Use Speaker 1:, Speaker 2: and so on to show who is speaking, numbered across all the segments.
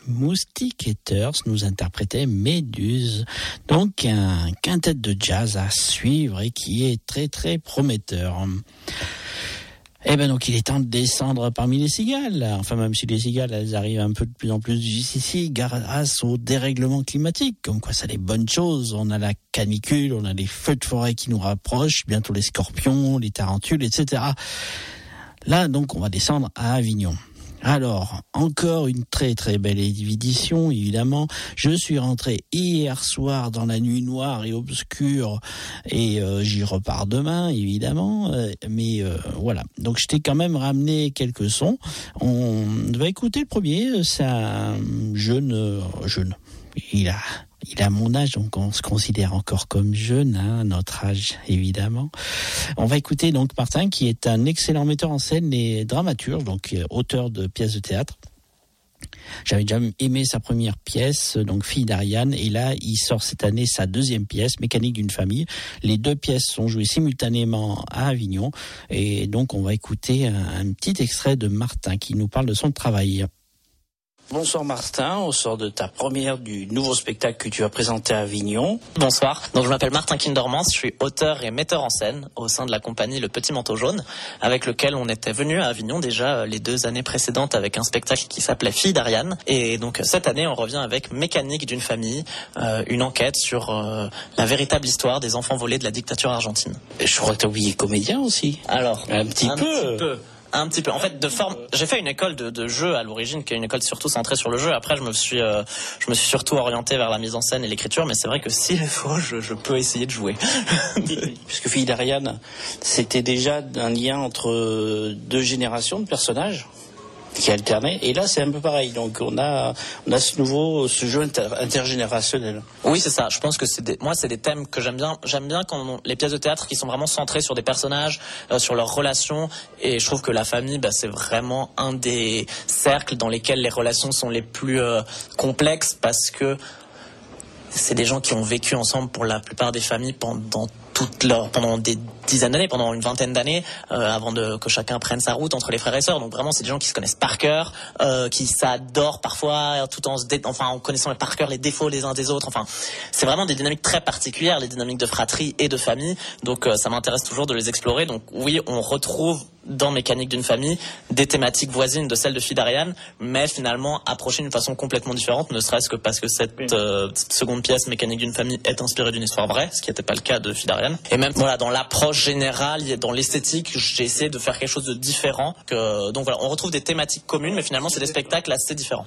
Speaker 1: Moustiquaiteurs nous interprétait Méduse, donc un quintet de jazz à suivre et qui est très très prometteur. Eh ben donc il est temps de descendre parmi les cigales. Enfin même si les cigales elles arrivent un peu de plus en plus ici grâce au dérèglement climatique. Comme quoi ça a des bonnes choses. On a la canicule, on a les feux de forêt qui nous rapprochent, bientôt les scorpions, les tarentules, etc. Là donc on va descendre à Avignon. Alors, encore une très très belle édition, évidemment. Je suis rentré hier soir dans la nuit noire et obscure et j'y repars demain, évidemment. Voilà, donc je t'ai quand même ramené quelques sons. On va écouter le premier, c'est un jeune. Il a mon âge, donc on se considère encore comme jeune, hein, notre âge, évidemment. On va écouter donc Martin, qui est un excellent metteur en scène et dramaturge, donc auteur de pièces de théâtre. J'avais déjà aimé sa première pièce, donc Fille d'Ariane, et là, il sort cette année sa deuxième pièce, Mécanique d'une famille. Les deux pièces sont jouées simultanément à Avignon, et donc on va écouter un petit extrait de Martin qui nous parle de son travail. Bonsoir Martin, on sort de ta première du nouveau spectacle que tu as présenté à Avignon.
Speaker 2: Bonsoir, donc je m'appelle Martin Kindermans, je suis auteur et metteur en scène au sein de la compagnie Le Petit Manteau Jaune, avec lequel on était venu à Avignon déjà les 2 années précédentes avec un spectacle qui s'appelait Fille d'Ariane. Et donc cette année on revient avec Mécanique d'une famille, une enquête sur la véritable histoire des enfants volés de la dictature argentine.
Speaker 1: Et je crois que tu as oublié comédien aussi.
Speaker 2: Alors,
Speaker 1: un petit peu.
Speaker 2: Un petit peu. En fait, j'ai fait une école de jeu à l'origine, qui est une école surtout centrée sur le jeu. Après, je me suis surtout orienté vers la mise en scène et l'écriture, mais c'est vrai que s'il faut, je peux essayer de jouer.
Speaker 1: Puisque Fille d'Ariane, c'était déjà un lien entre 2 générations de personnages qui alternaient. Et là, c'est un peu pareil. Donc, on a ce jeu intergénérationnel.
Speaker 2: Oui, c'est ça. Je pense que c'est des thèmes que j'aime bien. J'aime bien quand les pièces de théâtre qui sont vraiment centrées sur des personnages, sur leurs relations. Et je trouve que la famille, c'est vraiment un des cercles dans lesquels les relations sont les plus complexes, parce que c'est des gens qui ont vécu ensemble pour la plupart des familles pendant des dizaines d'années, pendant une vingtaine d'années, avant que chacun prenne sa route entre les frères et sœurs. Donc vraiment, c'est des gens qui se connaissent par cœur, qui s'adorent parfois, tout en connaissant par cœur les défauts les uns des autres. Enfin, c'est vraiment des dynamiques très particulières, les dynamiques de fratrie et de famille. Donc ça m'intéresse toujours de les explorer. Donc oui, on retrouve dans Mécanique d'une famille des thématiques voisines de celles de Fille d'Ariane, mais finalement approchées d'une façon complètement différente, ne serait-ce que parce que cette seconde pièce, Mécanique d'une famille, est inspirée d'une histoire vraie, ce qui n'était pas le cas de Fille d'Ariane. Et même dans l'approche générale, dans l'esthétique, j'ai essayé de faire quelque chose de différent. Donc voilà, on retrouve des thématiques communes, mais finalement c'est des spectacles assez différents.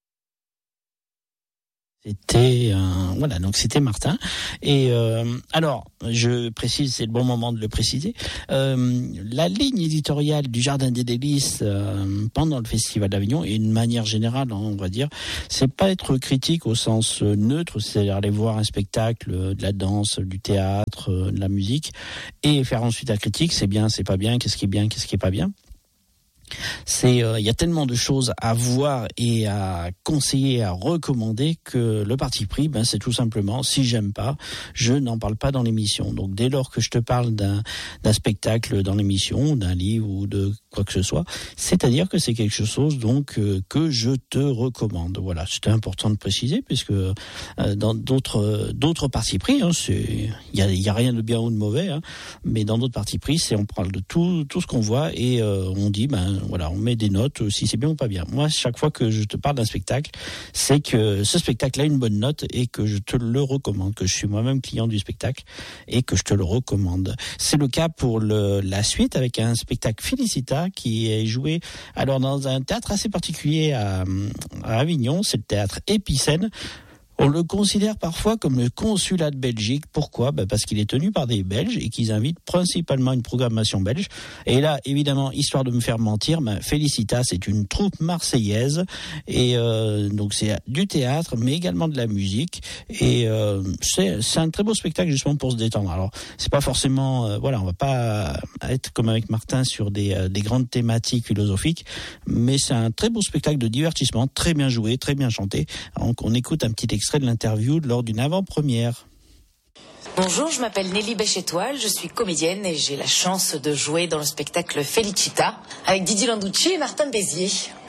Speaker 1: C'était Martin. Et alors, je précise, c'est le bon moment de le préciser. La ligne éditoriale du Jardin des Délices pendant le Festival d'Avignon, et d'une manière générale, on va dire, c'est pas être critique au sens neutre, c'est-à-dire aller voir un spectacle, de la danse, du théâtre, de la musique, et faire ensuite la critique. C'est bien, c'est pas bien, qu'est-ce qui est bien, qu'est-ce qui est pas bien. Il y a tellement de choses à voir et à conseiller, à recommander, que le parti pris, c'est tout simplement, si j'aime pas, je n'en parle pas dans l'émission. Donc dès lors que je te parle d'un spectacle dans l'émission, d'un livre ou de quoi que ce soit, c'est-à-dire que c'est quelque chose donc que je te recommande. Voilà, c'était important de préciser, puisque dans d'autres partis pris, il y a rien de bien ou de mauvais, mais dans d'autres partis pris, on parle de tout ce qu'on voit, et on dit on met des notes si c'est bien ou pas bien. Moi, chaque fois que je te parle d'un spectacle, c'est que ce spectacle a une bonne note et que je te le recommande, que je suis moi-même client du spectacle et que je te le recommande. C'est le cas pour la suite, avec un spectacle Félicita qui est joué dans un théâtre assez particulier à Avignon. C'est le théâtre Épicène. On le considère parfois comme le consulat de Belgique. Pourquoi ? Parce qu'il est tenu par des Belges et qu'ils invitent principalement une programmation belge. Et là, évidemment, histoire de me faire mentir, Félicita, c'est une troupe marseillaise. Et donc c'est du théâtre, mais également de la musique. Et c'est un très beau spectacle justement pour se détendre. Alors, c'est pas forcément... on va pas être comme avec Martin sur des grandes thématiques philosophiques, mais c'est un très beau spectacle de divertissement, très bien joué, très bien chanté. Donc on écoute un petit extrait de l'interview lors d'une avant-première.
Speaker 3: Bonjour, je m'appelle Nelly Bêche-Étoile, je suis comédienne et j'ai la chance de jouer dans le spectacle Félicita avec Didier Landucci et Martin Bézier.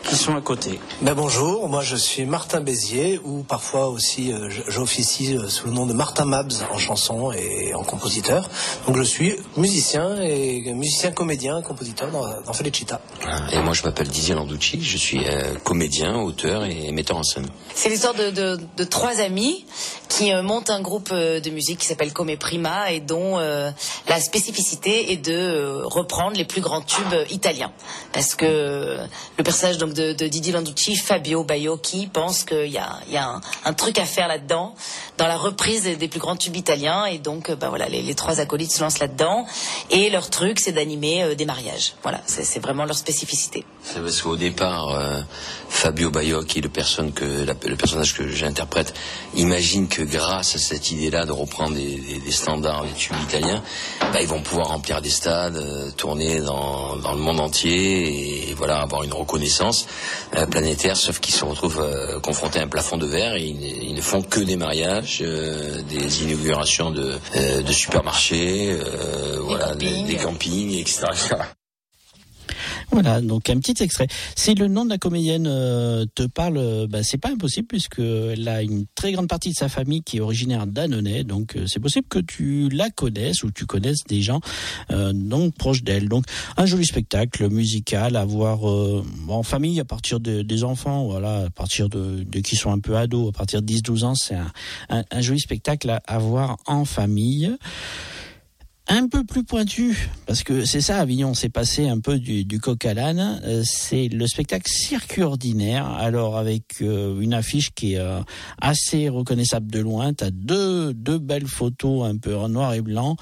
Speaker 1: qui sont à côté.
Speaker 4: Bonjour, moi je suis Martin Bézier, ou parfois aussi j'officie sous le nom de Martin Mabs en chanson et en compositeur. Donc je suis musicien comédien, compositeur dans Felicita.
Speaker 5: Et moi je m'appelle Didier Landucci, je suis comédien, auteur et metteur en scène.
Speaker 3: C'est l'histoire de trois amis qui montent un groupe de musique qui s'appelle Come Prima et dont la spécificité est de reprendre les plus grands tubes italiens. Parce que le personnage donc de Didier Landucci, Fabio Baiocchi, pense qu'il y a un truc à faire là-dedans, dans la reprise des plus grands tubes italiens. Et donc voilà, les trois acolytes se lancent là-dedans. Et leur truc, c'est d'animer des mariages. Voilà, c'est vraiment leur spécificité.
Speaker 5: C'est parce qu'au départ, Fabio Baiocchi, le personnage que j'interprète, imagine que grâce à cette idée-là de reprendre des standards, des tubes italiens, ils vont pouvoir remplir des stades, tourner dans le monde entier et voilà, avoir une reconnaissance planétaire, sauf qu'ils se retrouvent confrontés à un plafond de verre et ils ne font que des mariages, des inaugurations de supermarchés, des campings, etc.
Speaker 1: Voilà, donc un petit extrait. Si le nom de la comédienne te parle, c'est pas impossible puisqu'elle a une très grande partie de sa famille qui est originaire d'Annonay, donc c'est possible que tu la connaisses ou tu connaisses des gens donc proches d'elle. Donc un joli spectacle musical à voir en famille à partir des enfants, voilà, à partir de qui sont un peu ados, à partir de 10-12 ans, c'est un joli spectacle à voir en famille. Un peu plus pointu, parce que c'est ça, Avignon, c'est passé un peu du coq à l'âne, c'est le spectacle Circuit ordinaire, alors avec une affiche qui est assez reconnaissable de loin. T'as deux belles photos un peu en noir et blanc,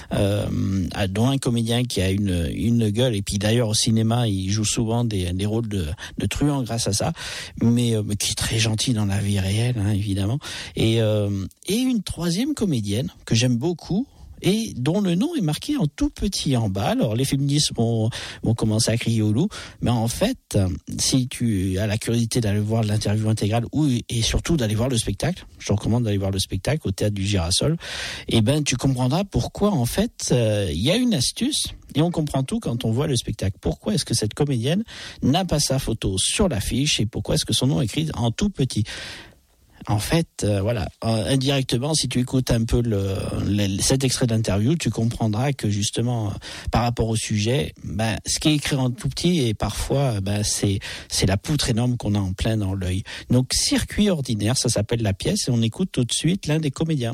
Speaker 1: dont un comédien qui a une gueule, et puis d'ailleurs au cinéma, il joue souvent des rôles de truand grâce à ça, mais qui est très gentil dans la vie réelle, hein, évidemment, et une troisième comédienne que j'aime beaucoup, et dont le nom est marqué en tout petit en bas. Alors les féministes vont commencer à crier au loup, mais en fait, si tu as la curiosité d'aller voir l'interview intégrale et surtout d'aller voir le spectacle, je te recommande d'aller voir le spectacle au Théâtre du Girasol, et tu comprendras pourquoi en fait il y a une astuce. Et on comprend tout quand on voit le spectacle. Pourquoi est-ce que cette comédienne n'a pas sa photo sur l'affiche et pourquoi est-ce que son nom est écrit en tout petit ? En fait, indirectement, si tu écoutes un peu cet extrait d'interview, tu comprendras que justement, par rapport au sujet, ce qui est écrit en tout petit et parfois, c'est la poutre énorme qu'on a en plein dans l'œil. Donc, Circuit ordinaire, ça s'appelle la pièce, et on écoute tout de suite l'un des comédiens.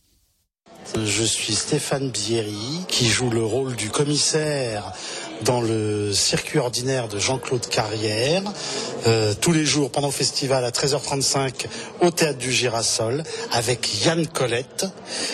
Speaker 6: Je suis Stéphane Bierry, qui joue le rôle du commissaire dans le Circuit ordinaire de Jean-Claude Carrière, tous les jours pendant le festival à 13h35 au Théâtre du Girasol, avec Yann Colette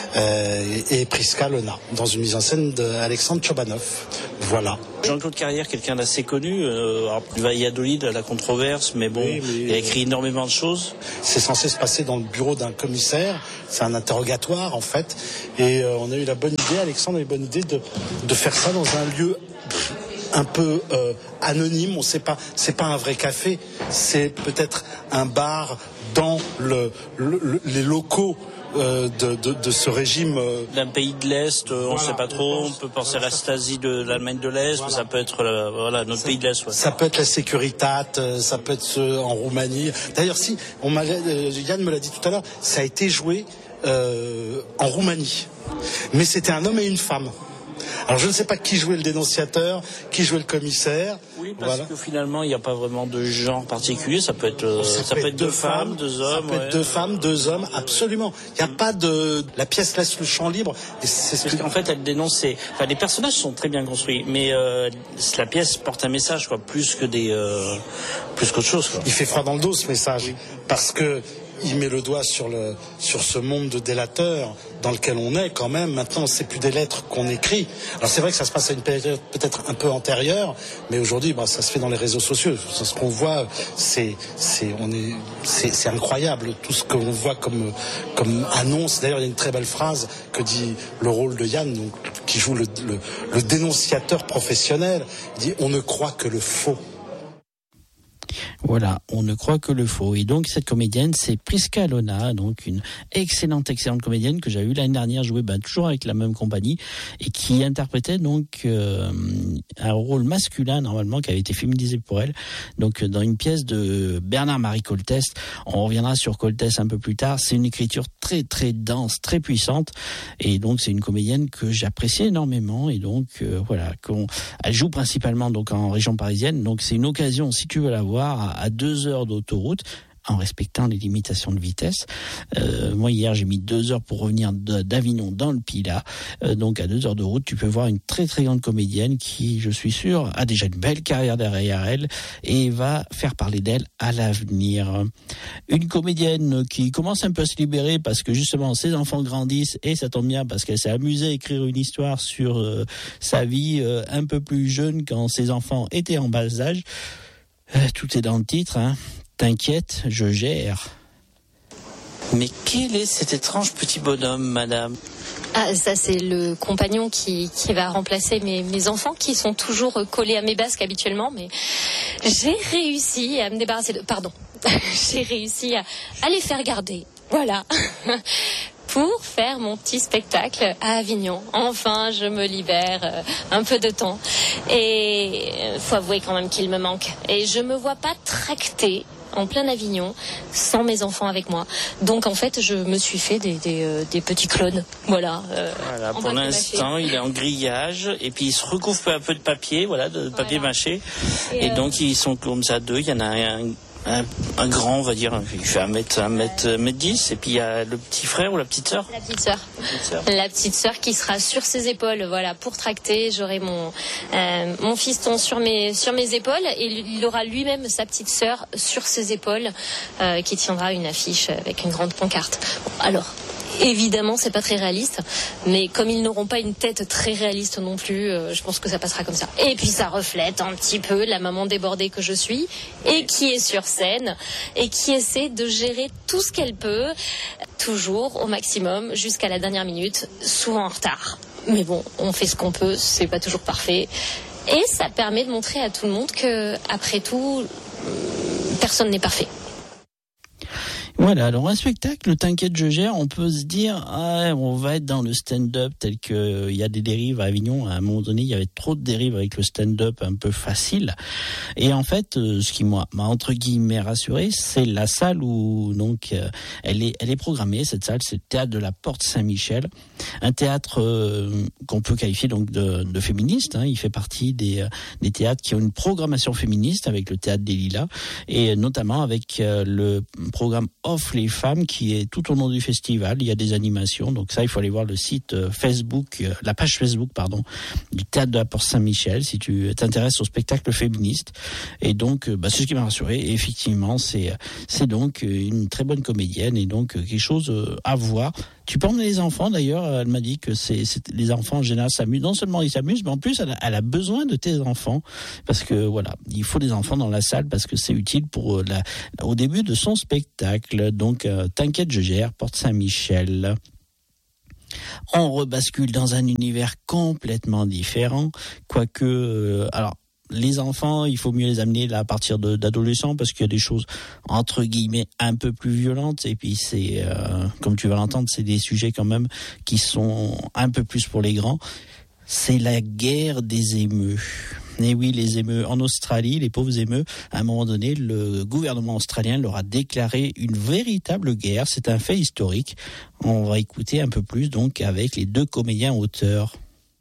Speaker 6: et Prisca Lena, dans une mise en scène d'Alexandre Chobanov. Voilà.
Speaker 1: Jean-Claude Carrière, quelqu'un d'assez connu, du Valladolid, la controverse, mais bon, il a écrit énormément de choses.
Speaker 6: C'est censé se passer dans le bureau d'un commissaire, c'est un interrogatoire en fait, et on a eu la bonne idée, Alexandre a eu la bonne idée de faire ça dans un lieu un peu anonyme. On sait pas, c'est pas un vrai café, c'est peut-être un bar dans les locaux de ce régime
Speaker 1: d'un pays de l'Est, on ne sait pas trop. On peut penser à la Stasi de l'Allemagne de l'Est, mais ça peut être notre pays de l'Est. Ouais.
Speaker 6: Ça peut être la Securitat, ça peut être en Roumanie. D'ailleurs, si Yann me l'a dit tout à l'heure, ça a été joué en Roumanie, mais c'était un homme et une femme. Alors je ne sais pas qui jouait le dénonciateur, qui jouait le commissaire.
Speaker 1: Oui, parce que finalement il n'y a pas vraiment de genre particulier. Ça peut être deux femmes, deux hommes.
Speaker 6: Ça peut être deux femmes, deux hommes, absolument. Il n'y a pas de. La pièce laisse le champ libre.
Speaker 1: Et parce qu'en fait, elle dénonce. Les personnages sont très bien construits, mais la pièce porte un message, plus qu'autre chose.
Speaker 6: Il fait froid dans le dos ce message, parce que il met le doigt sur ce monde de délateurs dans lequel on est quand même. Maintenant, c'est plus des lettres qu'on écrit. Alors c'est vrai que ça se passe à une période peut-être un peu antérieure, mais aujourd'hui, ça se fait dans les réseaux sociaux. Ce qu'on voit, c'est incroyable tout ce qu'on voit comme annonce. D'ailleurs, il y a une très belle phrase que dit le rôle de Yann, donc, qui joue le dénonciateur professionnel. Il dit: on ne croit que le faux.
Speaker 1: Voilà, on ne croit que le faux. Et donc cette comédienne, c'est Prisca Lona, donc une excellente comédienne que j'ai eue l'année dernière jouer toujours avec la même compagnie et qui interprétait donc un rôle masculin normalement qui avait été féminisé pour elle. Donc dans une pièce de Bernard-Marie Coltès. On reviendra sur Coltès un peu plus tard. C'est une écriture très très dense, très puissante. Et donc c'est une comédienne que j'apprécie énormément. Et donc voilà, elle joue principalement donc en région parisienne. Donc c'est une occasion, si tu veux la voir, à 2 heures d'autoroute, en respectant les limitations de vitesse. Moi, hier, j'ai mis 2 heures pour revenir d'Avignon dans le Pilat. Donc, à 2 heures de route, tu peux voir une très, très grande comédienne qui, je suis sûr, a déjà une belle carrière derrière elle et va faire parler d'elle à l'avenir. Une comédienne qui commence un peu à se libérer parce que, justement, ses enfants grandissent et ça tombe bien parce qu'elle s'est amusée à écrire une histoire sur sa vie un peu plus jeune quand ses enfants étaient en bas âge. Tout est dans le titre, hein. T'inquiète, je gère. Mais quel est cet étrange petit bonhomme, madame ?
Speaker 7: Ah, ça c'est le compagnon qui va remplacer mes enfants qui sont toujours collés à mes basques habituellement, mais j'ai réussi à me débarrasser de... Pardon, j'ai réussi à les faire garder. Voilà. Pour faire mon petit spectacle à Avignon. Enfin, je me libère un peu de temps. Et faut avouer quand même qu'il me manque. Et je me vois pas tracter en plein Avignon sans mes enfants avec moi. Donc en fait, je me suis fait des petits clones. Voilà.
Speaker 1: Voilà, pour l'instant, il est en grillage et puis il se recouvre peu à peu de papier, de papier mâché. Et donc ils sont comme ça 2. Il y en a un grand, on va dire, il fait 1m10, et puis il y a le petit frère ou la petite sœur. La petite sœur qui sera sur ses épaules, voilà, pour tracter. J'aurai mon fiston sur mes épaules et il aura lui-même sa petite sœur sur ses épaules qui tiendra une affiche avec une grande pancarte. Alors, évidemment, c'est pas très réaliste, mais comme ils n'auront pas une tête très réaliste non plus, je pense que ça passera comme ça. Et puis ça reflète un petit peu la maman débordée que je suis et qui est sur scène et qui essaie de gérer tout ce qu'elle peut, toujours au maximum, jusqu'à la dernière minute, souvent en retard. Mais bon, on fait ce qu'on peut, c'est pas toujours parfait. Et ça permet de montrer à tout le monde que, après tout, personne n'est parfait. Voilà, alors un spectacle, T'inquiète, je gère, on peut se dire, on va être dans le stand-up tel qu'il y a des dérives à Avignon. À un moment donné, il y avait trop de dérives avec le stand-up un peu facile. Et en fait, ce qui m'a entre guillemets rassuré, c'est la salle où donc elle est programmée. Cette salle, c'est le théâtre de la Porte Saint-Michel, un théâtre qu'on peut qualifier donc de féministe. Hein. Il fait partie des théâtres qui ont une programmation féministe avec le théâtre des Lilas et notamment avec le programme Offre les femmes qui est tout au long du festival. Il y a des animations, donc ça il faut aller voir le site Facebook, la page Facebook du théâtre de la Porte Saint-Michel si tu t'intéresses au spectacle féministe. Et donc c'est ce qui m'a rassuré. Et effectivement c'est donc une très bonne comédienne et donc quelque chose à voir. Tu peux emmener les enfants d'ailleurs, elle m'a dit que les enfants en général s'amusent. Non seulement ils s'amusent, mais en plus elle a besoin de tes enfants parce que voilà, il faut des enfants dans la salle parce que c'est utile pour au début de son spectacle. Donc T'inquiète, je gère, Porte Saint-Michel. On rebascule dans un univers complètement différent, quoique alors les enfants, il faut mieux les amener là à partir d'adolescents parce qu'il y a des choses entre guillemets un peu plus violentes et puis c'est comme tu vas l'entendre, c'est des sujets quand même qui sont un peu plus pour les grands. C'est la guerre des émeus. Et oui, les émeus en Australie, les pauvres émeus, à un moment donné, le gouvernement australien leur a déclaré une véritable guerre. C'est un fait historique. On va écouter un peu plus donc avec les 2 comédiens auteurs.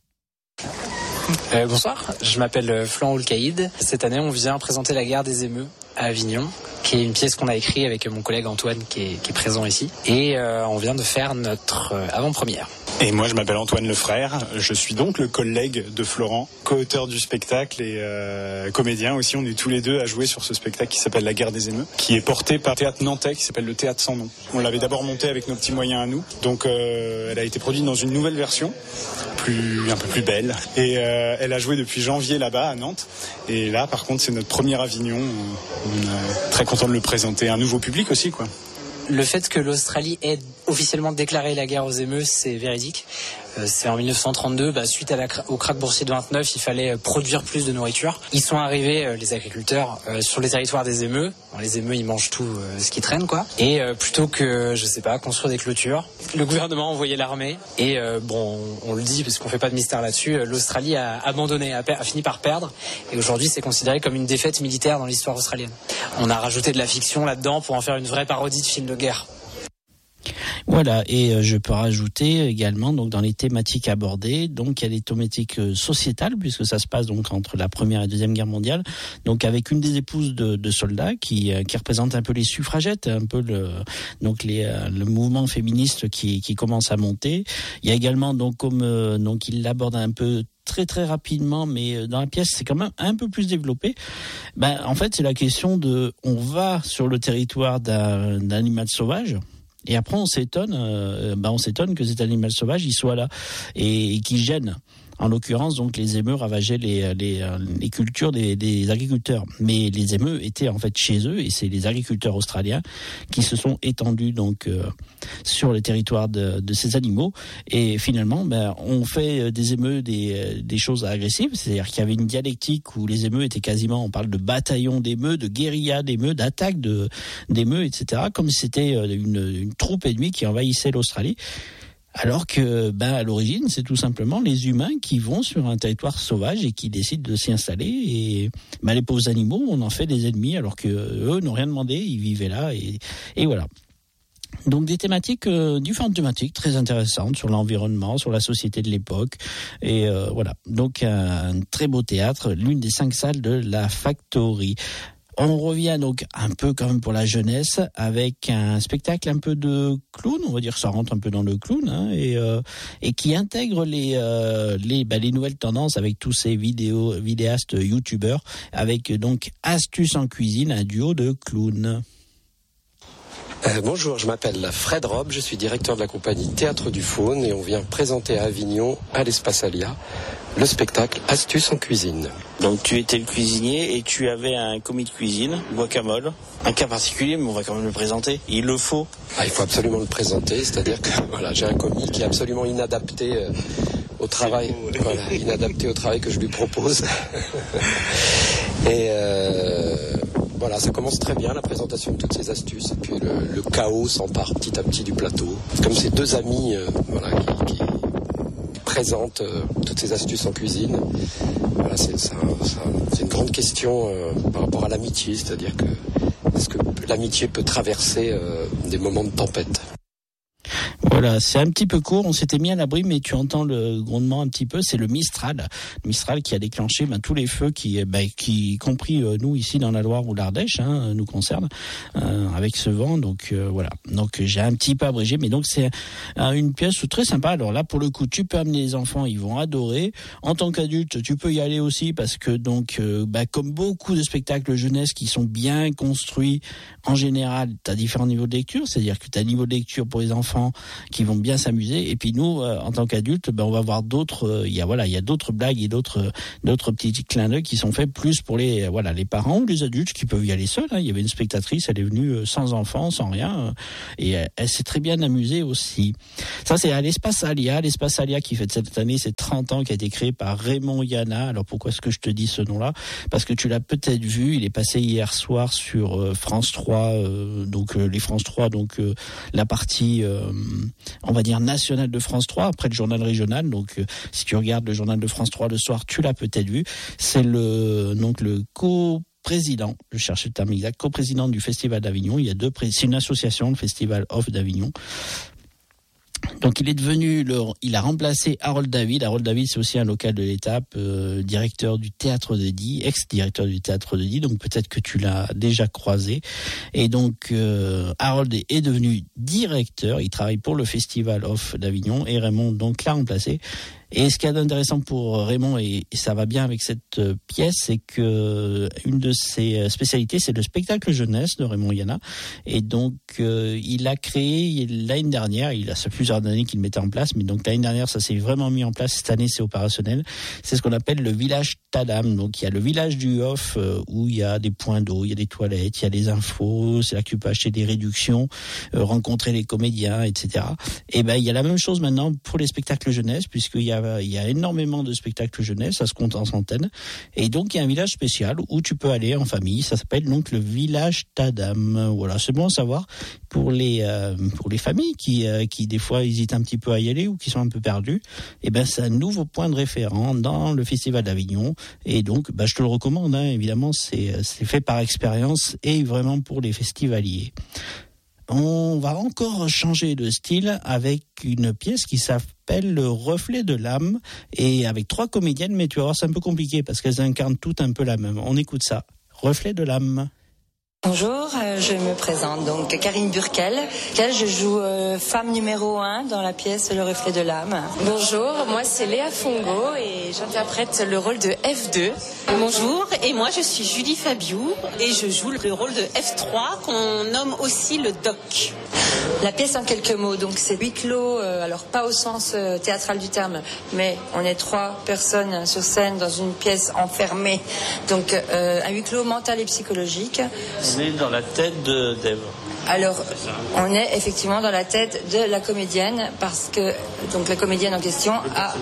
Speaker 8: Bonsoir, je m'appelle Florent Oulcaïd. Cette année, on vient présenter La guerre des émeus à Avignon, qui est une pièce qu'on a écrite avec mon collègue Antoine qui est présent ici. Et on vient de faire notre avant-première.
Speaker 9: Et moi, je m'appelle Antoine Lefrère. Je suis donc le collègue de Florent, co-auteur du spectacle et comédien aussi. On est tous les deux à jouer sur ce spectacle qui s'appelle La guerre des émeus, qui est porté par un théâtre nantais qui s'appelle le Théâtre sans nom. On l'avait d'abord monté avec nos petits moyens à nous. Donc, elle a été produite dans une nouvelle version, un peu plus belle. Et elle a joué depuis janvier là-bas à Nantes. Et là, par contre, c'est notre premier Avignon. On est très content de le présenter à un nouveau public aussi, quoi.
Speaker 8: Le fait que l'Australie ait officiellement déclaré la guerre aux émeus, c'est véridique. C'est en 1932, suite au krach boursier de 29, il fallait produire plus de nourriture. Ils sont arrivés, les agriculteurs, sur les territoires des émeux. Bon, les émeux, ils mangent tout ce qui traîne, quoi. Et plutôt que, construire des clôtures, le gouvernement a envoyé l'armée. Et on le dit parce qu'on fait pas de mystère là-dessus, l'Australie a abandonné, a fini par perdre. Et aujourd'hui, c'est considéré comme une défaite militaire dans l'histoire australienne. On a rajouté de la fiction là-dedans pour en faire une vraie parodie de film de guerre.
Speaker 1: Voilà, et je peux rajouter également donc dans les thématiques abordées, donc il y a des thématiques sociétales puisque ça se passe donc entre la Première et Deuxième Guerre mondiale, donc avec une des épouses de soldats qui représente un peu les suffragettes, un peu le mouvement féministe qui commence à monter. Il y a également donc donc il l'aborde un peu très très rapidement, mais dans la pièce c'est quand même un peu plus développé. En fait c'est la question on va sur le territoire d'un animal sauvage. Et après, on s'étonne que cet animal sauvage, il soit là et qu'il gêne. En l'occurrence, donc, les émeus ravageaient les cultures des agriculteurs. Mais les émeus étaient en fait chez eux, et c'est les agriculteurs australiens qui se sont étendus donc sur les territoires de ces animaux. Et finalement, on fait des émeus des choses agressives. C'est-à-dire qu'il y avait une dialectique où les émeus étaient quasiment, on parle de bataillons d'émeus, de guérillas d'émeus, d'attaques d'émeus, etc. Comme si c'était une troupe ennemie qui envahissait l'Australie. Alors que, à l'origine, c'est tout simplement les humains qui vont sur un territoire sauvage et qui décident de s'y installer. Et les pauvres animaux, on en fait des ennemis alors que eux n'ont rien demandé, ils vivaient là et voilà. Donc des thématiques, différentes thématiques très intéressantes sur l'environnement, sur la société de l'époque et voilà. Donc un très beau théâtre, l'une des 5 salles de la Factory. On revient donc un peu quand même pour la jeunesse avec un spectacle un peu de clown, on va dire que ça rentre un peu dans le clown et qui intègre les nouvelles tendances avec tous ces vidéastes youtubeurs avec donc Astuces en cuisine, un duo de clowns.
Speaker 10: Bonjour, je m'appelle Fred Rob, je suis directeur de la compagnie Théâtre du Faune et on vient présenter à Avignon, à l'Espace Alia, le spectacle Astuces en cuisine.
Speaker 1: Donc tu étais le cuisinier et tu avais un commis de cuisine, guacamole, un cas particulier, mais on va quand même le présenter, il le faut.
Speaker 10: Il faut absolument le présenter, c'est-à-dire que j'ai un commis qui est absolument inadapté au travail, inadapté au travail que je lui propose. Et ça commence très bien, la présentation de toutes ces astuces, et puis le chaos s'empare petit à petit du plateau. C'est comme ces 2 amis qui présentent toutes ces astuces en cuisine. Voilà, c'est une grande question par rapport à l'amitié, c'est-à-dire que est-ce que l'amitié peut traverser des moments de tempête ?
Speaker 1: Voilà, c'est un petit peu court, on s'était mis à l'abri, mais tu entends le grondement un petit peu, c'est le Mistral qui a déclenché tous les feux qui y compris nous ici dans la Loire ou l'Ardèche, nous concerne, avec ce vent, donc voilà. Donc j'ai un petit peu abrégé, mais donc c'est une pièce très sympa. Alors là, pour le coup, tu peux amener les enfants, ils vont adorer. En tant qu'adulte, tu peux y aller aussi parce que donc, comme beaucoup de spectacles jeunesse qui sont bien construits, en général, tu as différents niveaux de lecture, c'est-à-dire que tu as un niveau de lecture pour les enfants qui vont bien s'amuser, et puis nous en tant qu'adultes on va voir d'autres il y a d'autres blagues et d'autres petits clins d'œil qui sont faits plus pour les parents ou les adultes qui peuvent y aller seuls. Il y avait une spectatrice, elle est venue sans enfant, sans rien, et elle s'est très bien amusée aussi. Ça c'est à l'Espace Alia qui fête cette année ses 30 ans, qui a été créé par Raymond Yana. Alors pourquoi est-ce que je te dis ce nom-là ? Parce que tu l'as peut-être vu, il est passé hier soir sur France 3, les France 3, la partie on va dire nationale de France 3 après le journal régional. Donc si tu regardes le journal de France 3 le soir, tu l'as peut-être vu. C'est le co-président, je cherche le terme exact, co-président du Festival d'Avignon. C'est une association, le Festival Off d'Avignon. Donc il a remplacé Harold David. Harold David, c'est aussi un local de l'étape, directeur du Théâtre de Die, ex-directeur du Théâtre de Die, donc peut-être que tu l'as déjà croisé. Et donc Harold est devenu directeur, il travaille pour le Festival Off d'Avignon et Raymond donc l'a remplacé. Et ce qu'il y a d'intéressant pour Raymond, et ça va bien avec cette pièce, c'est que une de ses spécialités, c'est le spectacle jeunesse de Raymond Yana. Et donc, il a créé l'année dernière, il a plusieurs années qu'il mettait en place, mais donc l'année dernière, ça s'est vraiment mis en place. Cette année, c'est opérationnel. C'est ce qu'on appelle le village Tadam. Donc, il y a le village du Off où il y a des points d'eau, il y a des toilettes, il y a des infos. C'est là que tu peux acheter des réductions, rencontrer les comédiens, etc. Et ben, il y a la même chose maintenant pour les spectacles jeunesse, puisqu'il y a énormément de spectacles jeunesse, ça se compte en centaines. Et donc, il y a un village spécial où tu peux aller en famille. Ça s'appelle donc le village Tadam. Voilà, c'est bon à savoir pour les familles qui des fois hésitent un petit peu à y aller ou qui sont un peu perdus. Et ben, c'est un nouveau point de référent dans le Festival d'Avignon. Et donc, je te le recommande, hein, évidemment, c'est fait par expérience et vraiment pour les festivaliers. On va encore changer de style avec une pièce qui s'appelle Le Reflet de l'âme et avec 3 comédiennes, mais tu vas voir, c'est un peu compliqué parce qu'elles incarnent toutes un peu la même. On écoute ça. Reflet de l'âme.
Speaker 11: Bonjour, je me présente donc Karine Burkel, je joue femme numéro 1 dans la pièce Le Reflet de l'âme.
Speaker 12: Bonjour, moi c'est Léa Fongo et j'interprète le rôle de F2.
Speaker 13: Bonjour, et moi je suis Julie Fabiou et je joue le rôle de F3 qu'on nomme aussi le doc.
Speaker 11: La pièce en quelques mots, donc c'est huis clos, alors pas au sens théâtral du terme, mais on est 3 personnes sur scène dans une pièce enfermée, donc un huis clos mental et psychologique.
Speaker 1: On est dans la tête d'Ève.
Speaker 11: Alors, on est effectivement dans la tête de la comédienne parce que donc la comédienne en question a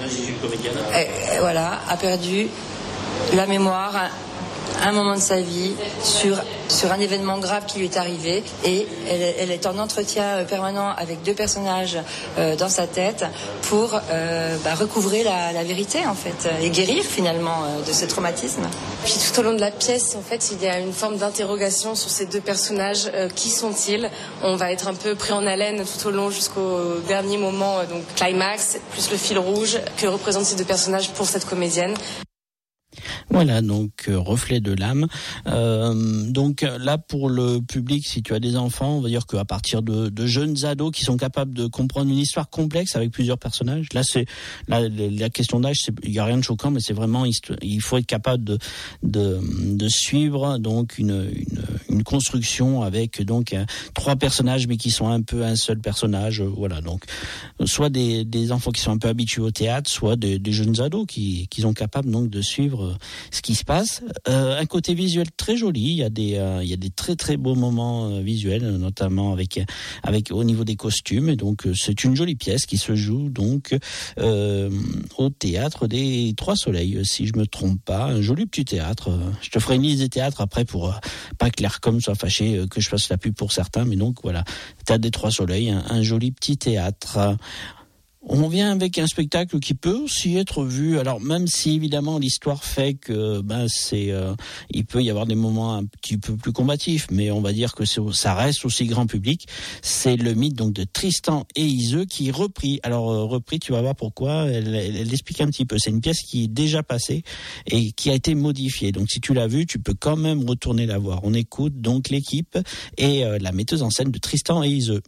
Speaker 11: perdu la mémoire un moment de sa vie sur un événement grave qui lui est arrivé et elle est en entretien permanent avec 2 personnages dans sa tête pour recouvrer la vérité en fait et guérir finalement de ce traumatisme.
Speaker 12: Puis tout au long de la pièce, en fait, il y a une forme d'interrogation sur ces 2 personnages. Qui sont-ils ? On va être un peu pris en haleine tout au long jusqu'au dernier moment, donc climax, plus le fil rouge que représentent ces 2 personnages pour cette comédienne.
Speaker 1: Voilà, donc Reflet de l'âme. Donc là, pour le public, si tu as des enfants, on va dire qu'à partir de jeunes ados qui sont capables de comprendre une histoire complexe avec plusieurs personnages. Là, c'est la question d'âge, il y a rien de choquant, mais c'est vraiment il faut être capable de suivre donc une construction avec donc 3 personnages, mais qui sont un peu un seul personnage. Voilà, donc soit des enfants qui sont un peu habitués au théâtre, soit des jeunes ados qui sont capables donc de suivre ce qui se passe. Un côté visuel très joli, il y a des très très beaux moments visuels, notamment avec au niveau des costumes, et donc c'est une jolie pièce qui se joue donc au théâtre des 3 Soleils, si je me trompe pas, un joli petit théâtre. Je te ferai une liste des théâtres après pour pas que l'Aircom soit fâché que je fasse la pub pour certains, mais donc voilà, théâtre des 3 Soleils, un joli petit théâtre. On vient avec un spectacle qui peut aussi être vu. Alors même si évidemment l'histoire fait que il peut y avoir des moments un petit peu plus combatifs, mais on va dire que ça reste aussi grand public. C'est le mythe donc de Tristan et Iseult qui est repris. Alors repris, tu vas voir pourquoi. Elle explique un petit peu. C'est une pièce qui est déjà passée et qui a été modifiée. Donc si tu l'as vue, tu peux quand même retourner la voir. On écoute donc l'équipe et la metteuse en scène de Tristan et Iseult.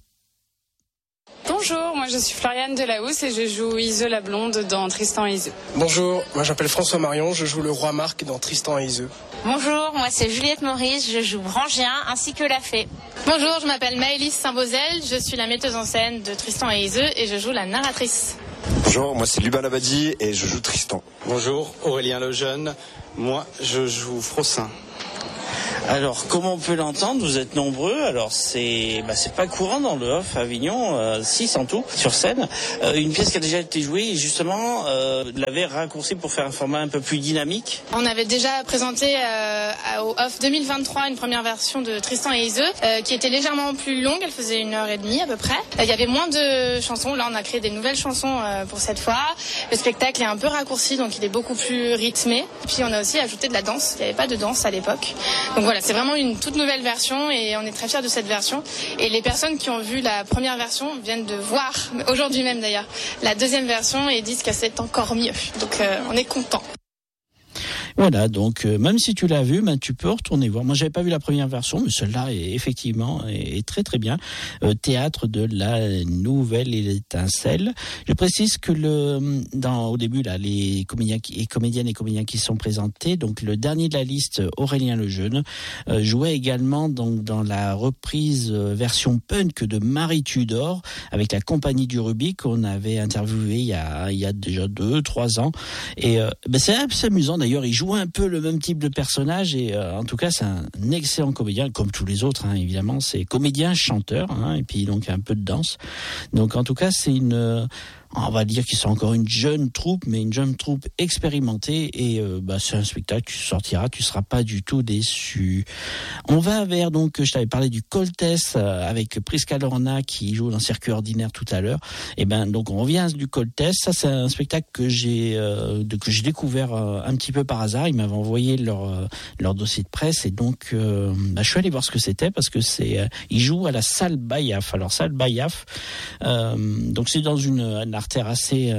Speaker 14: Bonjour, moi je suis Floriane Delahousse et je joue Iseult la blonde dans Tristan et Iseult.
Speaker 15: Bonjour, moi j'appelle François Marion, je joue le roi Marc dans Tristan et Iseult.
Speaker 16: Bonjour, moi c'est Juliette Maurice, je joue Brangien ainsi que la fée.
Speaker 17: Bonjour, je m'appelle Maëlys Saint-Beauzel, je suis la metteuse en scène de Tristan et Iseult et je joue la narratrice.
Speaker 18: Bonjour, moi c'est Lubin Labadie et je joue Tristan.
Speaker 19: Bonjour, Aurélien Lejeune, moi je joue Frossin.
Speaker 1: Alors, comme on peut l'entendre, vous êtes nombreux. Alors, c'est pas courant dans le Off à Avignon, 6 en tout, sur scène. Une pièce qui a déjà été jouée et justement, l'avait raccourcie pour faire un format un peu plus dynamique.
Speaker 17: On avait déjà présenté au Off 2023 une première version de Tristan et Iseult qui était légèrement plus longue. Elle faisait 1h30 à peu près. Il y avait moins de chansons. Là, on a créé des nouvelles chansons pour cette fois. Le spectacle est un peu raccourci, donc il est beaucoup plus rythmé. Puis, on a aussi ajouté de la danse. Il n'y avait pas de danse à l'époque. Donc voilà, c'est vraiment une toute nouvelle version et on est très fiers de cette version. Et les personnes qui ont vu la première version viennent de voir, aujourd'hui même d'ailleurs, la deuxième version et disent que c'est encore mieux. Donc on est contents.
Speaker 1: Voilà, donc même si tu l'as vu, tu peux retourner voir. Moi, j'avais pas vu la première version, mais celle-là est effectivement est très très bien. Théâtre de la Nouvelle Étincelle. Je précise que au début là, les comédiennes et comédiens qui sont présentés, donc le dernier de la liste, Aurélien Lejeune, jouait également donc dans la reprise version punk de Marie Tudor avec la compagnie du Rubik qu'on avait interviewé il y a déjà 2-3 ans. Et c'est assez amusant d'ailleurs. Il joue un peu le même type de personnage et en tout cas c'est un excellent comédien comme tous les autres évidemment. C'est comédien, chanteur et puis donc un peu de danse. Donc en tout cas c'est on va dire qu'ils sont encore une jeune troupe, mais une jeune troupe expérimentée et c'est un spectacle, tu sortiras, tu seras pas du tout déçu. On va vers donc, je t'avais parlé du Coltès avec Prisca Lorna qui joue dans Circuit Ordinaire tout à l'heure. Et donc on revient du Coltès. Ça c'est un spectacle que j'ai découvert un petit peu par hasard. Ils m'avaient envoyé leur dossier de presse et donc je suis allé voir ce que c'était parce que ils jouent à la salle Bayaf. Alors salle Bayaf, donc c'est dans une artère assez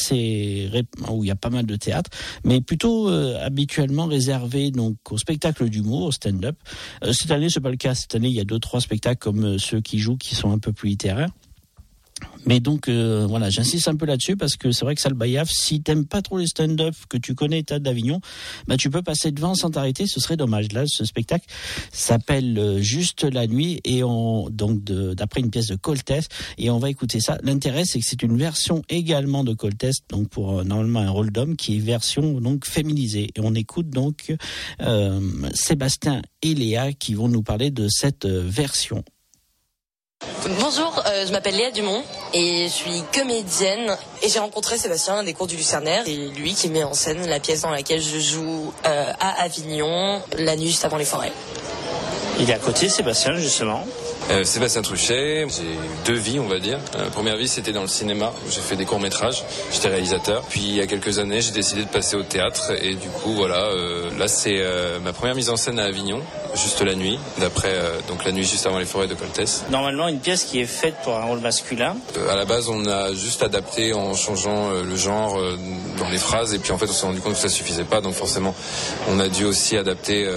Speaker 1: où il y a pas mal de théâtre, mais plutôt habituellement réservé donc au spectacle d'humour, au stand-up. Cette année c'est pas le cas. Cette année il y a 2-3 spectacles comme ceux qui jouent qui sont un peu plus littéraires. Mais donc voilà, j'insiste un peu là-dessus parce que c'est vrai que Salle Bayaf, si t'aimes pas trop les stand-up, que tu connais Théâtre d'Avignon, tu peux passer devant sans t'arrêter, ce serait dommage. Là, ce spectacle s'appelle Juste la nuit et d'après une pièce de Coltès et on va écouter ça. L'intérêt c'est que c'est une version également de Coltès, donc pour normalement un rôle d'homme qui est version donc féminisée et on écoute donc Sébastien et Léa qui vont nous parler de cette version.
Speaker 20: Bonjour, je m'appelle Léa Dumont et je suis comédienne et j'ai rencontré Sébastien des cours du Lucernaire. C'est lui qui met en scène la pièce dans laquelle je joue à Avignon, La nuit juste avant les forêts.
Speaker 1: Il est à côté, Sébastien, justement.
Speaker 21: Sébastien Truchet, j'ai eu 2 vies on va dire. La première vie c'était dans le cinéma où j'ai fait des courts-métrages, j'étais réalisateur. Puis il y a quelques années j'ai décidé de passer au théâtre et du coup voilà, là c'est ma première mise en scène à Avignon, Juste la nuit, d'après donc La nuit juste avant les forêts de Coltès.
Speaker 1: Normalement une pièce qui est faite pour un rôle masculin.
Speaker 21: À la base on a juste adapté en changeant le genre dans les phrases et puis en fait on s'est rendu compte que ça suffisait pas donc forcément on a dû aussi adapter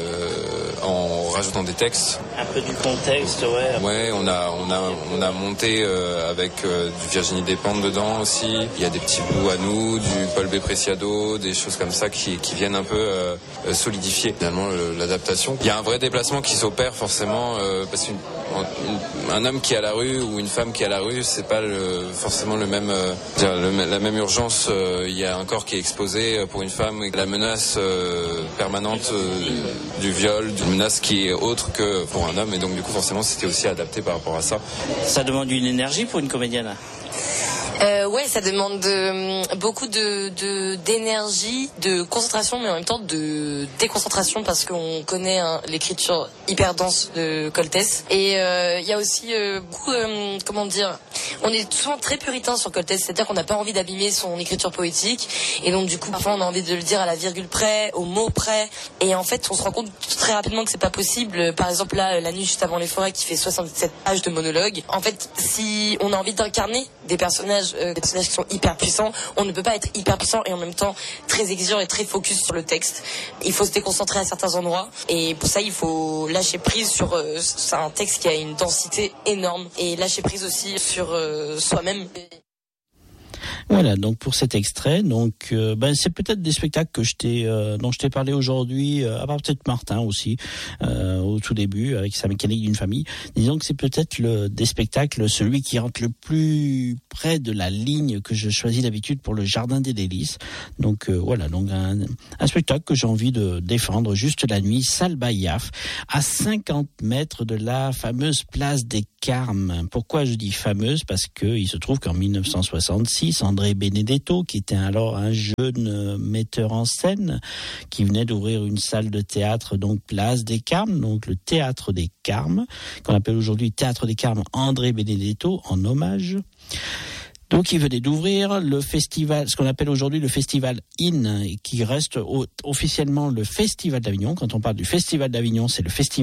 Speaker 21: en rajoutant des textes.
Speaker 1: Un peu du contexte, ouais.
Speaker 21: Ouais, on a monté avec du Virginie Despentes dedans aussi. Il y a des petits bouts à nous, du Paul B. Preciado, des choses comme ça qui viennent un peu solidifier finalement l'adaptation. Il y a un vrai déplacement qui s'opère forcément parce qu'un homme qui est à la rue ou une femme qui est à la rue, c'est pas forcément le même la même urgence. Il y a un corps qui est exposé pour une femme, la menace permanente du viol, d'une menace qui est autre que pour un homme et donc du coup forcément c'était aussi adapté par rapport à ça.
Speaker 1: Ça demande une énergie pour une comédienne.
Speaker 20: Ouais, ça demande beaucoup d'énergie, de concentration, mais en même temps de déconcentration parce qu'on connaît l'écriture hyper dense de Coltès. Et il y a aussi beaucoup, on est souvent très puritain sur Coltès, c'est-à-dire qu'on n'a pas envie d'abîmer son écriture poétique. Et donc du coup, parfois on a envie de le dire à la virgule près, au mot près. Et en fait, on se rend compte très rapidement que c'est pas possible. Par exemple là, La nuit juste avant les forêts qui fait 67 pages de monologue. En fait, si on a envie d'incarner des personnages qui sont hyper puissants, on ne peut pas être hyper puissant et en même temps très exigeant et très focus sur le texte. Il faut se déconcentrer à certains endroits et pour ça il faut lâcher prise sur c'est un texte qui a une densité énorme et lâcher prise aussi sur soi-même.
Speaker 1: Voilà, donc pour cet extrait, donc c'est peut-être des spectacles que dont je t'ai parlé aujourd'hui, à part peut-être Martin aussi, au tout début avec sa mécanique d'une famille. Disons que c'est peut-être des spectacles, celui qui rentre le plus près de la ligne que je choisis d'habitude pour le Jardin des Délices. Donc voilà, donc un spectacle que j'ai envie de défendre, Juste la nuit, salle Bayaf, à 50 mètres de la fameuse place des Carmes. Pourquoi je dis fameuse? Parce que il se trouve qu'en 1966, André Benedetto, qui était alors un jeune metteur en scène, qui venait d'ouvrir une salle de théâtre, donc place des Carmes, donc le théâtre des Carmes, qu'on appelle aujourd'hui Théâtre des Carmes André Benedetto, en hommage. Donc, il venait d'ouvrir le festival, ce qu'on appelle aujourd'hui le festival IN, qui reste officiellement le Festival d'Avignon. Quand on parle du Festival d'Avignon, c'est le Festival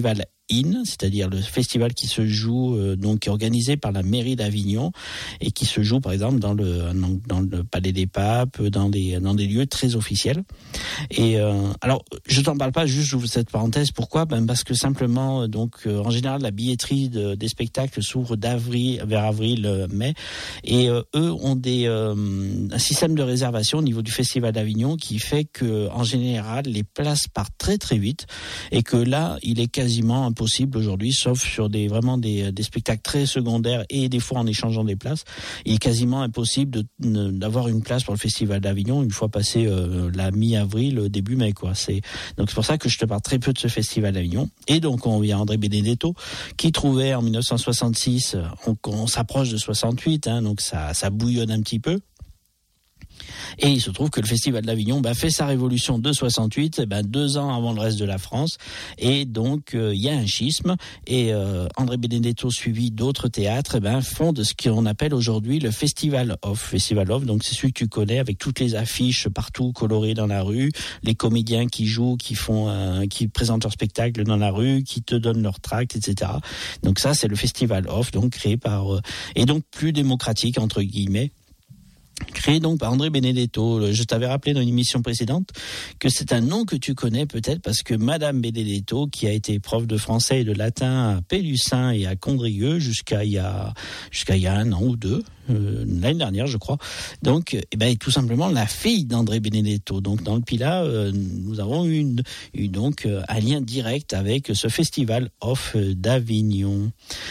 Speaker 1: In, c'est-à-dire le festival qui se joue, donc qui est organisé par la mairie d'Avignon et qui se joue par exemple dans le Palais des Papes, dans des lieux très officiels. Et alors, je t'en parle pas, juste j'ouvre cette parenthèse. Pourquoi ? Parce que simplement, en général, la billetterie des spectacles s'ouvre vers avril, mai, et eux ont un système de réservation au niveau du Festival d'Avignon qui fait que, en général, les places partent très très vite, et que là, il est quasiment impossible aujourd'hui, sauf sur des spectacles très secondaires et des fois en échangeant des places, il est quasiment impossible d'avoir une place pour le Festival d'Avignon une fois passé la mi-avril, début mai, quoi. Donc c'est pour ça que je te parle très peu de ce Festival d'Avignon. Et donc on vient André Benedetto qui trouvait en 1966, on s'approche de 68, donc ça bouillonne un petit peu. Et il se trouve que le Festival d'Avignon fait sa révolution de 68, 2 ans avant le reste de la France. Et donc, il y a un schisme. Et André Benedetto, suivi d'autres théâtres, fonde ce qu'on appelle aujourd'hui le Festival Off. Festival Off, donc c'est celui que tu connais, avec toutes les affiches partout colorées dans la rue, les comédiens qui jouent, qui présentent leur spectacle dans la rue, qui te donnent leur tract, etc. Donc ça, c'est le Festival Off, donc créé et donc plus démocratique, entre guillemets. Créé donc par André Benedetto. Je t'avais rappelé dans une émission précédente que c'est un nom que tu connais peut-être parce que Madame Benedetto, qui a été prof de français et de latin à Pélussin et à Condrieu jusqu'à il y a 1 an ou 2, l'année dernière je crois, donc est tout simplement la fille d'André Benedetto. Donc dans le Pilat, nous avons eu donc un lien direct avec ce Festival Off d'Avignon.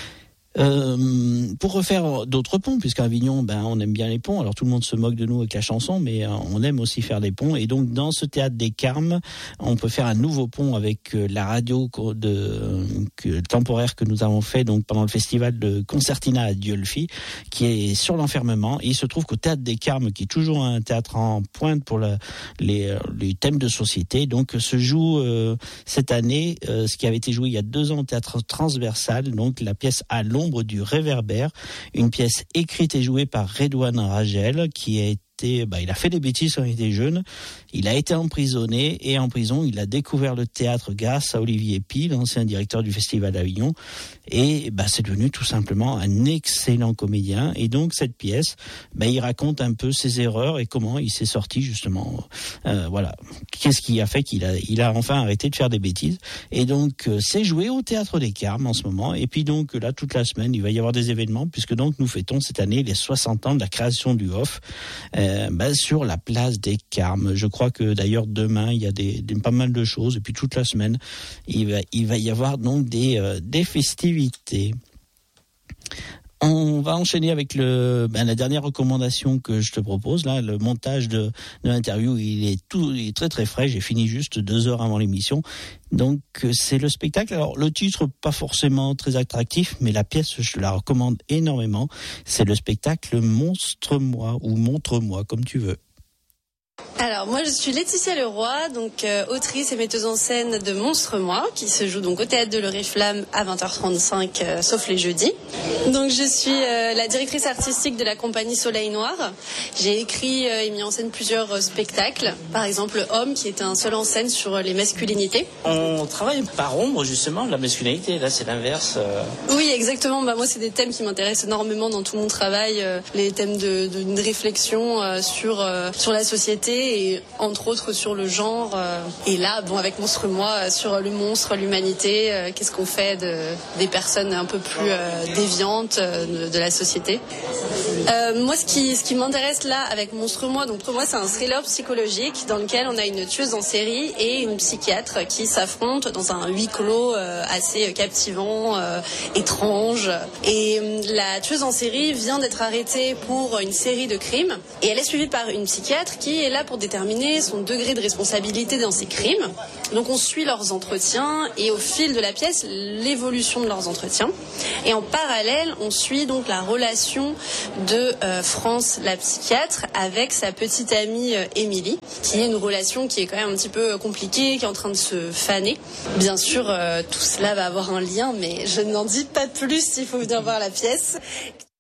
Speaker 1: Pour refaire d'autres ponts, puisqu'à Avignon, on aime bien les ponts. Alors tout le monde se moque de nous avec la chanson, mais on aime aussi faire des ponts. Et donc dans ce théâtre des Carmes, on peut faire un nouveau pont avec la radio temporaire que nous avons fait donc pendant le festival de Concertina à Dieulfi, qui est sur l'enfermement. Et il se trouve qu'au théâtre des Carmes, qui est toujours un théâtre en pointe pour les thèmes de société, donc se joue cette année ce qui avait été joué il y a 2 ans au théâtre transversal, donc la pièce À l'ombre du réverbère, une pièce écrite et jouée par Redouane Ragel, qui a il a fait des bêtises quand il était jeune, il a été emprisonné, et en prison il a découvert le théâtre grâce à Olivier Py, l'ancien directeur du Festival d'Avignon, et c'est devenu tout simplement un excellent comédien. Et donc cette pièce, il raconte un peu ses erreurs et comment il s'est sorti justement, qu'est-ce qui a fait qu'il a enfin arrêté de faire des bêtises. Et donc c'est joué au Théâtre des Carmes en ce moment, et puis donc là toute la semaine il va y avoir des événements, puisque donc nous fêtons cette année les 60 ans de la création du Off, sur la place des Carmes. Je crois que d'ailleurs demain il y a pas mal de choses, et puis toute la semaine il va y avoir donc des festivités. On va enchaîner avec la dernière recommandation que je te propose. Là, le montage de l'interview, il est très très frais. J'ai fini juste 2 heures avant l'émission. Donc c'est le spectacle. Alors le titre pas forcément très attractif, mais la pièce je la recommande énormément. C'est le spectacle Monstre-moi ou Montre-moi, comme tu veux.
Speaker 2: Alors moi je suis Laetitia Leroy, donc autrice et metteuse en scène de Monstre-moi, qui se joue donc au théâtre de l'Oriflamme à 20h35 sauf les jeudis. Donc je suis la directrice artistique de la compagnie Soleil Noir. J'ai écrit et mis en scène plusieurs spectacles, par exemple Homme, qui est un seul en scène sur les masculinités.
Speaker 1: On travaille par ombre justement, la masculinité, là c'est l'inverse.
Speaker 2: Oui exactement, moi c'est des thèmes qui m'intéressent énormément dans tout mon travail, les thèmes d'une réflexion sur la société et entre autres sur le genre. Et là, avec Monstre-moi, sur le monstre, l'humanité, qu'est-ce qu'on fait des personnes un peu plus déviantes de la société. Moi, ce qui m'intéresse là avec Monstre-moi, donc pour moi c'est un thriller psychologique dans lequel on a une tueuse en série et une psychiatre qui s'affrontent dans un huis clos assez captivant, étrange. Et la tueuse en série vient d'être arrêtée pour une série de crimes et elle est suivie par une psychiatre qui est là pour déterminer son degré de responsabilité dans ces crimes. Donc on suit leurs entretiens et au fil de la pièce, l'évolution de leurs entretiens. Et en parallèle, on suit donc la relation de France, la psychiatre, avec sa petite amie Émilie, qui est une relation qui est quand même un petit peu compliquée, qui est en train de se faner. Bien sûr, tout cela va avoir un lien, mais je n'en dis pas plus, il faut venir voir la pièce.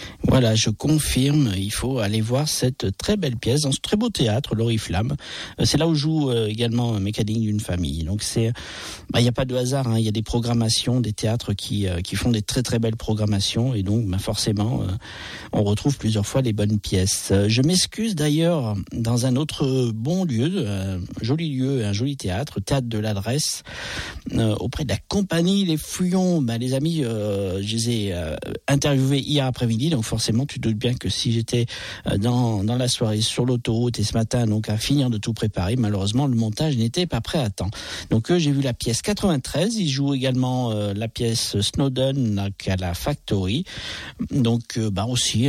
Speaker 1: Voilà, je confirme, il faut aller voir cette très belle pièce dans ce très beau théâtre, l'Oriflamme. C'est là où joue également Mécanique d'une famille. Donc il n'y a pas de hasard, hein. Il y a des programmations, des théâtres qui font des très très belles programmations, et donc forcément on retrouve plusieurs fois les bonnes pièces. Je m'excuse d'ailleurs, dans un autre bon lieu, un joli théâtre de l'Adresse, auprès de la compagnie Les Fouillons. Les amis, je les ai interviewés hier après-midi, donc forcément tu te doutes bien que si j'étais dans la soirée sur l'autoroute et ce matin donc à finir de tout préparer, malheureusement le montage n'était pas prêt à temps. Donc j'ai vu la pièce 93, ils jouent également la pièce Snowden à la Factory, donc aussi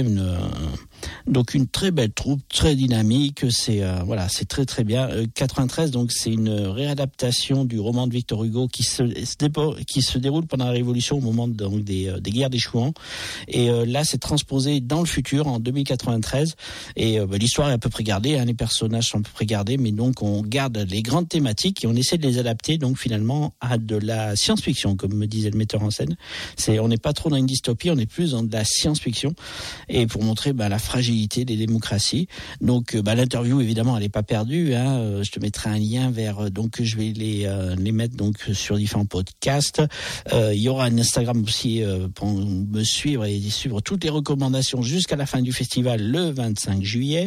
Speaker 1: une très belle troupe, très dynamique, c'est très très bien. 93, donc c'est une réadaptation du roman de Victor Hugo qui se déroule pendant la Révolution, au moment donc des guerres des Chouans, et là c'est transposé dans le futur en 2093, et l'histoire est à peu près gardée, hein, les personnages sont à peu près gardés, mais donc on garde les grandes thématiques et on essaie de les adapter donc finalement à de la science-fiction, comme me disait le metteur en scène. On n'est pas trop dans une dystopie, on est plus dans de la science-fiction, et pour montrer la fragilité des démocraties. Donc l'interview évidemment elle n'est pas perdue, hein. Je te mettrai un lien vers, donc je vais les mettre donc sur différents podcasts. Il y aura un Instagram aussi pour me suivre et suivre toutes les recommandations jusqu'à la fin du festival le 25 juillet.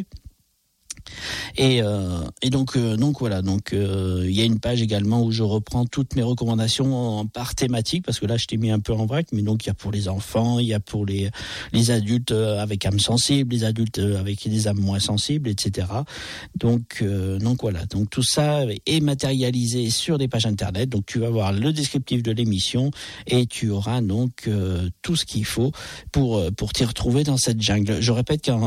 Speaker 1: Et donc voilà, donc il y a une page également où je reprends toutes mes recommandations par thématique, parce que là je t'ai mis un peu en vrac, mais donc il y a pour les enfants, il y a pour les adultes avec âme sensible, les adultes avec des âmes moins sensibles, etc. Donc voilà, donc tout ça est matérialisé sur des pages internet, donc tu vas voir le descriptif de l'émission et tu auras donc tout ce qu'il faut pour t'y retrouver dans cette jungle. Je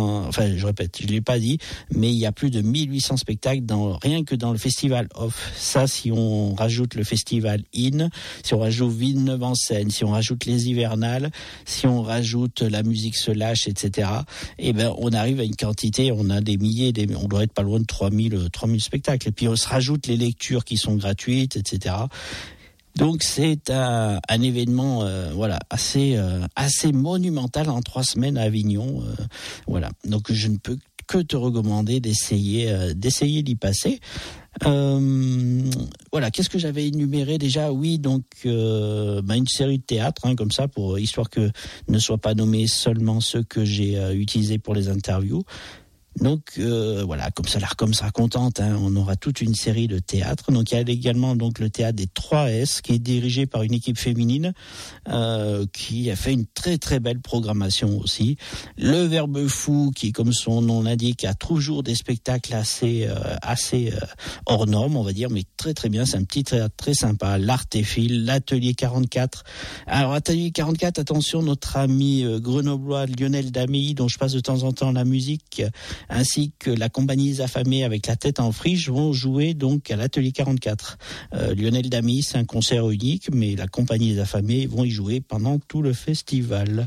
Speaker 1: l'ai pas dit, mais il y a plus de 1800 spectacles rien que dans le festival off. Ça, si on rajoute le festival in, si on rajoute Villeneuve en scène, si on rajoute les hivernales, si on rajoute la musique se lâche, etc. On arrive à une quantité, on a des milliers, on doit être pas loin de 3000 spectacles. Et puis on se rajoute les lectures qui sont gratuites, etc. Donc c'est un événement assez monumental en 3 semaines à Avignon. Donc je ne peux que te recommander d'essayer d'y passer. Qu'est-ce que j'avais énuméré déjà ? Oui, donc une série de théâtre, hein, comme ça, histoire que ne soient pas nommés seulement ceux que j'ai utilisés pour les interviews. Donc comme ça l'ARCOM sera contente, hein, on aura toute une série de théâtres. Donc il y a également donc le théâtre des 3S qui est dirigé par une équipe féminine qui a fait une très très belle programmation aussi. Le Verbe Fou qui, comme son nom l'indique, a toujours des spectacles assez hors normes, on va dire, mais très très bien. C'est un petit théâtre très sympa. L'Artéphile, l'Atelier 44. Alors Atelier 44, attention, notre ami grenoblois Lionel Damey, dont je passe de temps en temps la musique, ainsi que la compagnie Les Affamés avec La Tête en Friche vont jouer donc à l'Atelier 44. Lionel Damey, c'est un concert unique, mais la compagnie Les Affamés vont y jouer pendant tout le festival.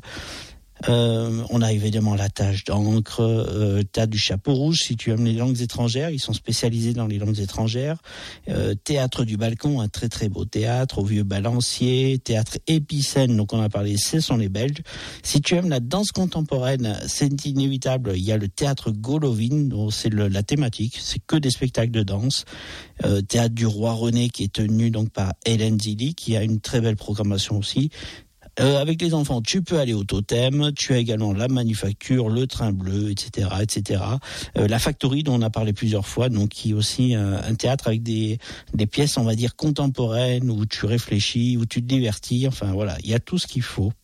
Speaker 1: On a évidemment la Tâche d'encre, Théâtre du Chapeau Rouge, si tu aimes les langues étrangères, ils sont spécialisés dans les langues étrangères. Théâtre du Balcon, un très très beau théâtre au Vieux Balancier. Théâtre Épicène, donc on a parlé, ce sont les Belges. Si tu aimes la danse contemporaine, c'est inévitable, il y a le Théâtre Golovin, dont c'est la thématique, c'est que des spectacles de danse. Théâtre du Roi René, qui est tenu donc par Hélène Zilli, qui a une très belle programmation aussi. Avec les enfants, tu peux aller au Totem, tu as également la Manufacture, le Train Bleu, etc., etc. La Factory, dont on a parlé plusieurs fois, donc qui est aussi un théâtre avec des pièces, on va dire, contemporaines, où tu réfléchis, où tu te divertis, enfin voilà, il y a tout ce qu'il faut.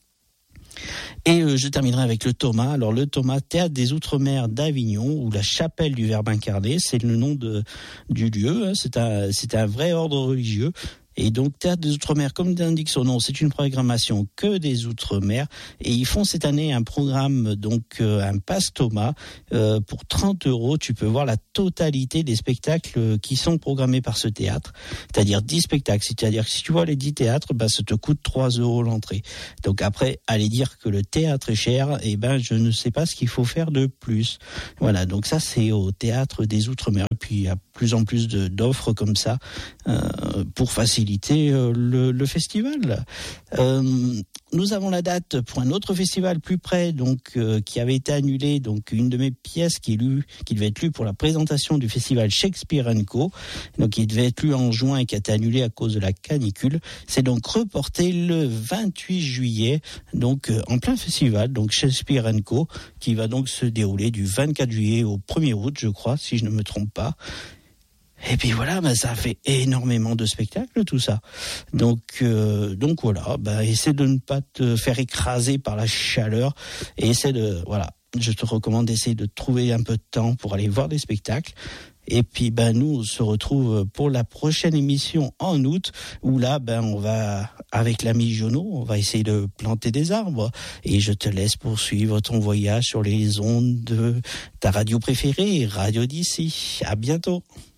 Speaker 1: Et je terminerai avec le Thomas. Alors le Thomas, Théâtre des Outre-mer d'Avignon, ou la Chapelle du Verbe incarné, c'est le nom du lieu, hein. C'est un vrai ordre religieux. Et donc Théâtre des Outre-mer, comme l'indique son nom, c'est une programmation que des Outre-mer, et ils font cette année un programme, donc un pass Thomas, pour 30 €, tu peux voir la totalité des spectacles qui sont programmés par ce théâtre, c'est-à-dire 10 spectacles, c'est-à-dire que si tu vois les 10 théâtres, ça te coûte 3 € l'entrée. Donc après, aller dire que le théâtre est cher, je ne sais pas ce qu'il faut faire de plus. Voilà, donc ça c'est au Théâtre des Outre-mer, et puis il y a plus en plus d'offres comme ça, pour faciliter le festival. nous avons la date pour un autre festival plus près, donc qui avait été annulé. Donc une de mes pièces qui devait être lue pour la présentation du festival Shakespeare & Co. Donc qui devait être lue en juin et qui a été annulée à cause de la canicule. C'est donc reporté le 28 juillet, donc en plein festival, donc Shakespeare & Co. qui va donc se dérouler du 24 juillet au 1er août, je crois, si je ne me trompe pas. Et puis voilà, ça fait énormément de spectacles, tout ça. Donc voilà, essaie de ne pas te faire écraser par la chaleur et je te recommande d'essayer de trouver un peu de temps pour aller voir des spectacles. Et puis nous on se retrouve pour la prochaine émission en août où là on va avec l'ami Jono, on va essayer de planter des arbres et je te laisse poursuivre ton voyage sur les ondes de ta radio préférée, Radio d'ici. À bientôt.